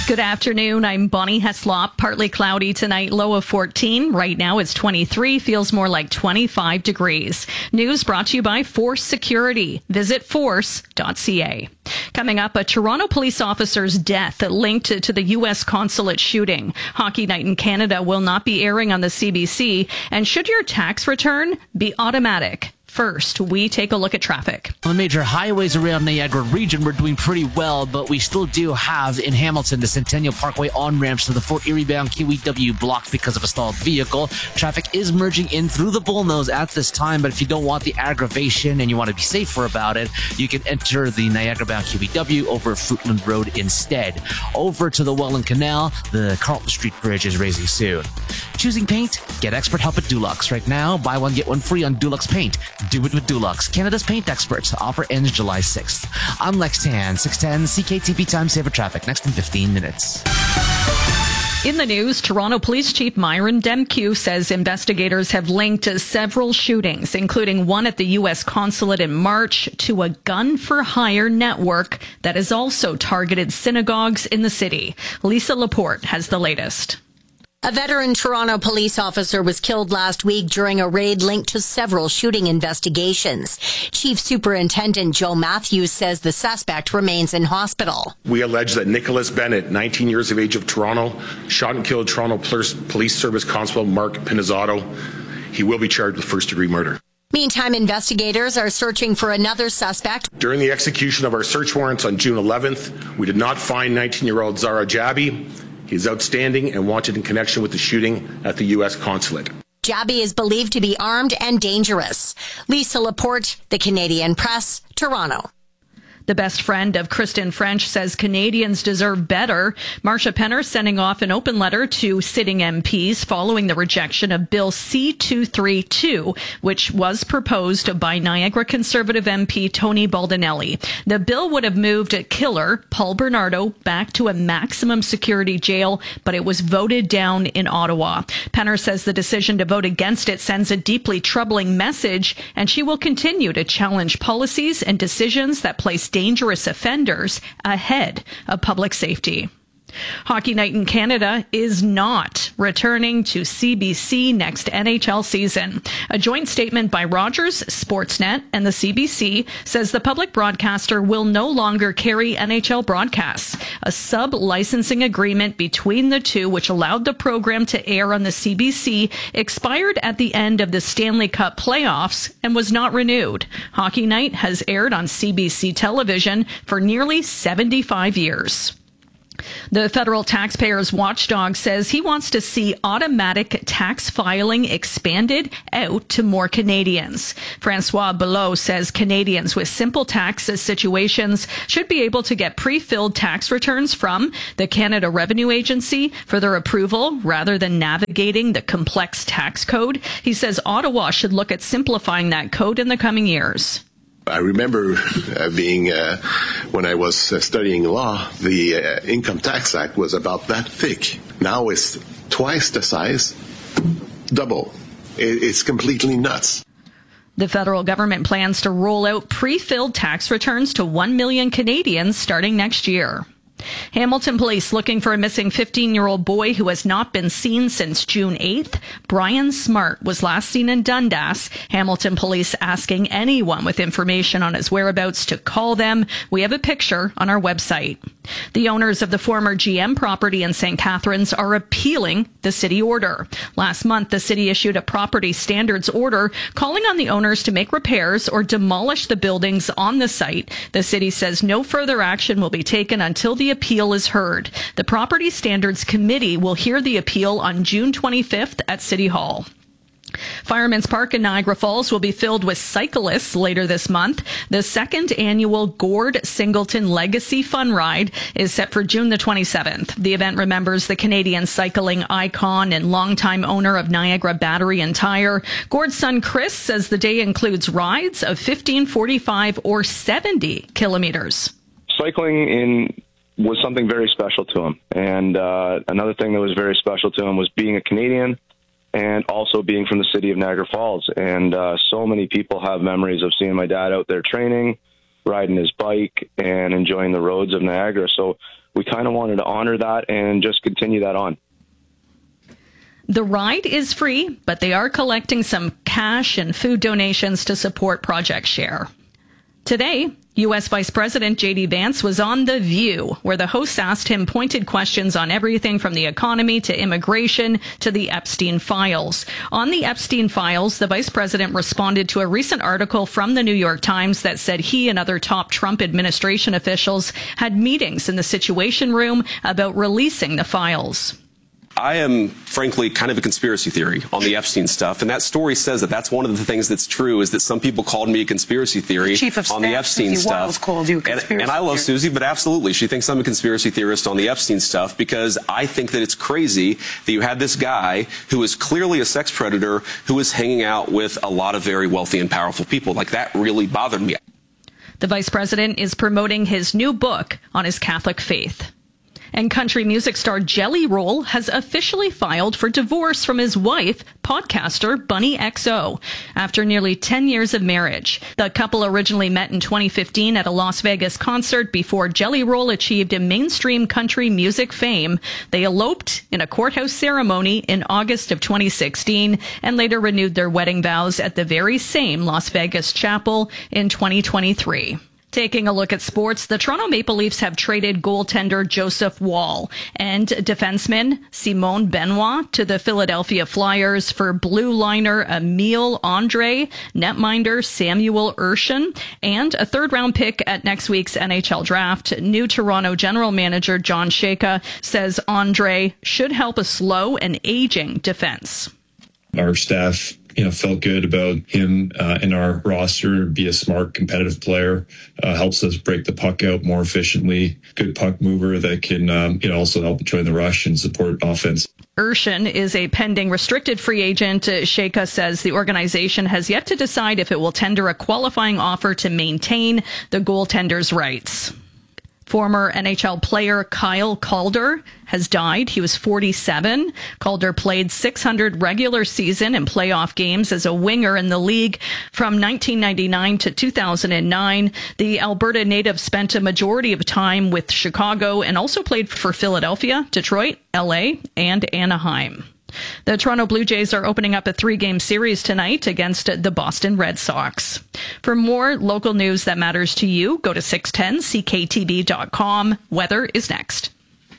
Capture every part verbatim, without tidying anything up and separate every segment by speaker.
Speaker 1: Good afternoon. I'm Bonnie Heslop. Partly cloudy tonight, low of fourteen. Right now it's twenty-three, feels more like twenty-five degrees. News brought to you by Force Security. Visit force dot c a. Coming up, a Toronto police officer's death linked to the U S consulate shooting. Hockey Night in Canada will not be airing on the C B C. And should your tax return be automatic? First, we take a look at traffic.
Speaker 2: On the major highways around Niagara region, we're doing pretty well, but we still do have in Hamilton the Centennial Parkway on-ramps to the Fort Erie bound Q E W blocked because of a stalled vehicle. Traffic is merging in through the Bullnose at this time, but if you don't want the aggravation and you want to be safer about it, you can enter the Niagara bound Q E W over Fruitland Road instead. Over to the Welland Canal, the Carlton Street Bridge is raising soon. Choosing paint? Get expert help at Dulux. Right now, buy one, get one free on Dulux Paint. Do it with Dulux, Canada's paint experts. Offer ends July sixth. I'm Lex Tan, six ten C K T V Time Saver Traffic. Next in fifteen minutes.
Speaker 1: In the news, Toronto Police Chief Myron Demkiw says investigators have linked several shootings, including one at the U S consulate in March, to a gun-for-hire network that has also targeted synagogues in the city. Lisa Laporte has the latest.
Speaker 3: A veteran Toronto police officer was killed last week during a raid linked to several shooting investigations. Chief Superintendent Joe Matthews says the suspect remains in hospital.
Speaker 4: We allege that Nicholas Bennett, nineteen years of age, of Toronto, shot and killed Toronto Police Service Constable Mark Pinizzato. He will be charged with first-degree murder.
Speaker 3: Meantime, investigators are searching for another suspect.
Speaker 4: During the execution of our search warrants on June eleventh, we did not find nineteen-year-old Zara Jabi. He is outstanding and wanted in connection with the shooting at the U S consulate.
Speaker 3: Jabi is believed to be armed and dangerous. Lisa Laporte, The Canadian Press, Toronto.
Speaker 1: The best friend of Kristen French says Canadians deserve better. Marsha Penner sending off an open letter to sitting M Ps following the rejection of Bill C two thirty-two, which was proposed by Niagara Conservative M P Tony Baldinelli. The bill would have moved killer Paul Bernardo back to a maximum security jail, but it was voted down in Ottawa. Penner says the decision to vote against it sends a deeply troubling message, and she will continue to challenge policies and decisions that place dangerous offenders ahead of public safety. Hockey Night in Canada is not returning to C B C next N H L season. A joint statement by Rogers, Sportsnet, and the C B C says the public broadcaster will no longer carry N H L broadcasts. A sub-licensing agreement between the two, which allowed the program to air on the C B C, expired at the end of the Stanley Cup playoffs and was not renewed. Hockey Night has aired on C B C television for nearly seventy-five years. The federal taxpayers watchdog says he wants to see automatic tax filing expanded out to more Canadians. Francois Belot says Canadians with simple tax situations should be able to get pre-filled tax returns from the Canada Revenue Agency for their approval rather than navigating the complex tax code. He says Ottawa should look at simplifying that code in the coming years.
Speaker 5: I remember uh, being, uh, when I was uh, studying law, the uh, Income Tax Act was about that thick. Now it's twice the size, double. It, it's completely nuts.
Speaker 1: The federal government plans to roll out pre-filled tax returns to one million Canadians starting next year. Hamilton police looking for a missing fifteen-year-old boy who has not been seen since June eighth. Brian Smart was last seen in Dundas. Hamilton police asking anyone with information on his whereabouts to call them. We have a picture on our website. The owners of the former G M property in Saint Catharines are appealing the city order. Last month, the city issued a property standards order calling on the owners to make repairs or demolish the buildings on the site. The city says no further action will be taken until the appeal is heard. The Property Standards Committee will hear the appeal on June twenty-fifth at City Hall. Fireman's Park in Niagara Falls will be filled with cyclists later this month. The second annual Gord Singleton Legacy Fun Ride is set for June the twenty-seventh. The event remembers the Canadian cycling icon and longtime owner of Niagara Battery and Tire. Gord's son Chris says the day includes rides of fifteen, forty-five, or seventy kilometers.
Speaker 6: Cycling in was something very special to him. And uh, another thing that was very special to him was being a Canadian and also being from the city of Niagara Falls. And uh, so many people have memories of seeing my dad out there training, riding his bike and enjoying the roads of Niagara. So we kind of wanted to honor that and just continue that on.
Speaker 1: The ride is free, but they are collecting some cash and food donations to support Project Share. Today, U S Vice President J D Vance was on The View, where the hosts asked him pointed questions on everything from the economy to immigration to the Epstein files. On the Epstein files, the vice president responded to a recent article from the New York Times that said he and other top Trump administration officials had meetings in the Situation Room about releasing the files.
Speaker 7: I am, frankly, kind of a conspiracy theory on the Epstein stuff, and that story says that that's one of the things that's true, is that some people called me a conspiracy theory
Speaker 8: Chief of
Speaker 7: on the
Speaker 8: Staff,
Speaker 7: Epstein
Speaker 8: Susie
Speaker 7: stuff.
Speaker 8: Wiles called you a conspiracy
Speaker 7: and, and I love
Speaker 8: theory.
Speaker 7: Susie, but absolutely, she thinks I'm a conspiracy theorist on the Epstein stuff, because I think that it's crazy that you had this guy who is clearly a sex predator who is hanging out with a lot of very wealthy and powerful people. Like, that really bothered me.
Speaker 1: The vice president is promoting his new book on his Catholic faith. And country music star Jelly Roll has officially filed for divorce from his wife, podcaster Bunny X O, after nearly ten years of marriage. The couple originally met in twenty fifteen at a Las Vegas concert before Jelly Roll achieved a mainstream country music fame. They eloped in a courthouse ceremony in August of twenty sixteen and later renewed their wedding vows at the very same Las Vegas chapel in twenty twenty-three. Taking a look at sports, the Toronto Maple Leafs have traded goaltender Joseph Woll and defenseman Simon Benoit to the Philadelphia Flyers for blue liner Emile Andre, netminder Samuel Urshan, and a third-round pick at next week's N H L draft. New Toronto general manager John Shaka says Andre should help a slow and aging defense.
Speaker 9: Our staff, you know, felt good about him uh, in our roster. Be a smart, competitive player, uh, helps us break the puck out more efficiently. Good puck mover that can, um, you know, also help join the rush and support offense.
Speaker 1: Urshan is a pending restricted free agent. Shaka says the organization has yet to decide if it will tender a qualifying offer to maintain the goaltender's rights. Former N H L player Kyle Calder has died. He was forty-seven. Calder played six hundred regular season and playoff games as a winger in the league from nineteen ninety-nine to two thousand nine. The Alberta native spent a majority of time with Chicago and also played for Philadelphia, Detroit, L A, and Anaheim. The Toronto Blue Jays are opening up a three-game series tonight against the Boston Red Sox. For more local news that matters to you, go to six ten C K T B dot com. Weather is next.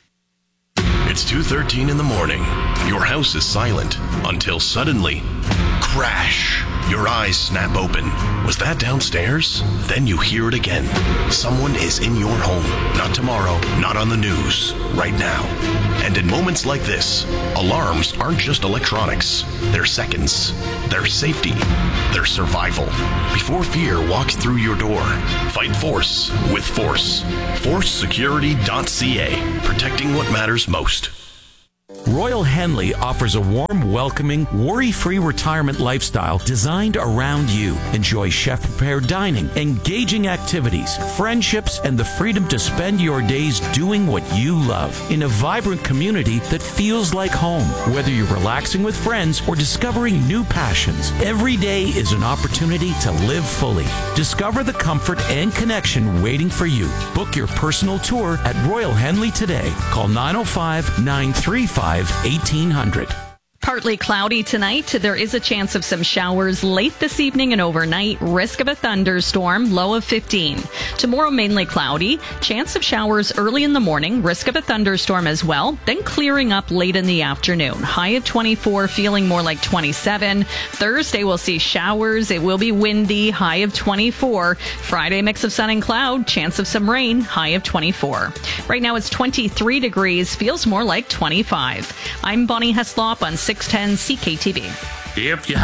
Speaker 10: It's two thirteen in the morning. Your house is silent until suddenly, crash. Your eyes snap open. Was that downstairs? Then you hear it again. Someone is in your home. Not tomorrow, not on the news, right now. And in moments like this, alarms aren't just electronics. They're seconds. They're safety. They're survival. Before fear walks through your door, fight force with Force. force security dot c a. Protecting what matters most.
Speaker 11: Royal Henley offers a warm, welcoming, worry-free retirement lifestyle designed around you. Enjoy chef-prepared dining, engaging activities, friendships, and the freedom to spend your days doing what you love in a vibrant community that feels like home. Whether you're relaxing with friends or discovering new passions, every day is an opportunity to live fully. Discover the comfort and connection waiting for you. Book your personal tour at Royal Henley today. Call nine oh five, nine three five, eighteen hundred.
Speaker 1: Partly cloudy tonight. There is a chance of some showers late this evening and overnight. Risk of a thunderstorm, low of fifteen. Tomorrow, mainly cloudy. Chance of showers early in the morning. Risk of a thunderstorm as well. Then clearing up late in the afternoon. High of twenty-four, feeling more like twenty-seven. Thursday, we'll see showers. It will be windy. High of twenty-four. Friday, mix of sun and cloud. Chance of some rain. High of twenty-four. Right now, it's twenty-three degrees. Feels more like twenty-five. I'm Bonnie Heslop on six ten C K T V.
Speaker 10: If you